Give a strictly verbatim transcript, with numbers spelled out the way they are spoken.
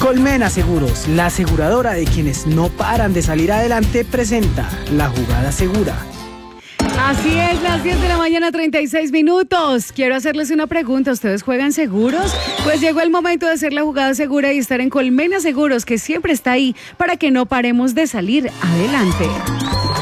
Colmena Seguros, la aseguradora de quienes no paran de salir adelante, presenta La Jugada Segura. Así es, las diez de la mañana, treinta y seis minutos. Quiero hacerles una pregunta. ¿Ustedes juegan seguros? Pues llegó el momento de hacer la jugada segura y estar en Colmena Seguros, que siempre está ahí para que no paremos de salir adelante.